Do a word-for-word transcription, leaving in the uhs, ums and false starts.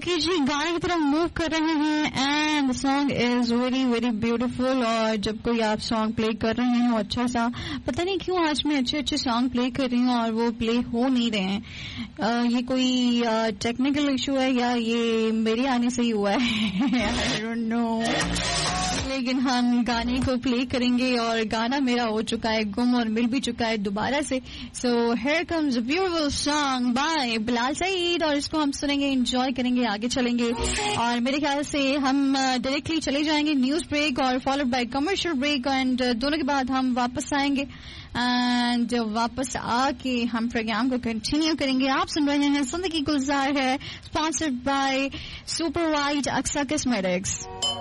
Okay जी, गाने की तरफ मूव कर रहे हैं and the song is very very beautiful. और जब कोई आप सॉन्ग प्ले कर रहे हैं अच्छा सा, पता नहीं क्यों आज मैं अच्छे अच्छे सॉन्ग प्ले कर रही हूँ और वो प्ले हो नहीं रहे हैं। uh, ये कोई टेक्निकल uh, इशू है या ये मेरे आने से ही हुआ है आई डोंट नो, लेकिन हम गाने को प्ले करेंगे और गाना मेरा हो चुका है गुम और मिल भी चुका है दोबारा से। So here comes a beautiful song by Bilal Saeed और इसको हम सुनेंगे, एंजॉय करेंगे, आगे चलेंगे और मेरे ख्याल से हम डायरेक्टली चले जाएंगे न्यूज ब्रेक और followed by commercial break and दोनों के बाद हम वापस आएंगे एंड वापस आके हम प्रोग्राम को कंटिन्यू करेंगे। आप सुन रहे हैं जिंदगी गुलजार है, sponsored by super white Aqsa cosmetics.